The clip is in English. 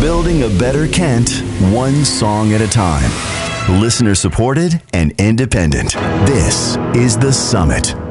Building a better Kent, one song at a time. Listener supported and independent. This is The Summit.